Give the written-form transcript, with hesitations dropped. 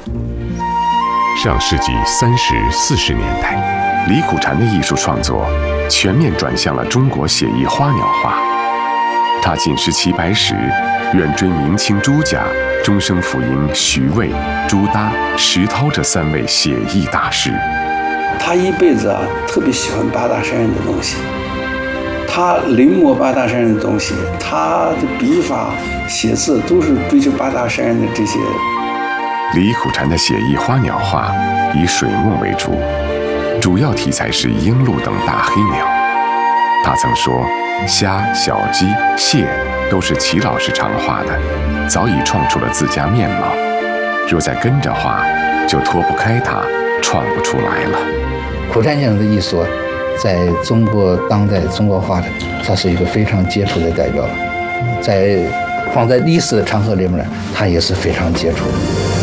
上世纪30、40年代，李苦禅的艺术创作全面转向了中国写意花鸟画。他进师齐白石，远追明清朱家，终生辅迎徐渭、朱耷、石涛这3位写意大师。 他一辈子特别喜欢八大山人的东西，他临摹八大山人的东西，他的笔法、写字都是追求八大山人的这些。 李苦禅的写意花鸟画以水墨为主，主要题材是鹰鹭等大黑鸟。他曾说，虾、小鸡、蟹都是齐老师常画的，早已创出了自家面貌。若再跟着画，就脱不开它，创不出来了。 苦禅先生的艺术，在中国当代中国画的，他是一个非常杰出的代表。放在历史的长河里面，他也是非常杰出的。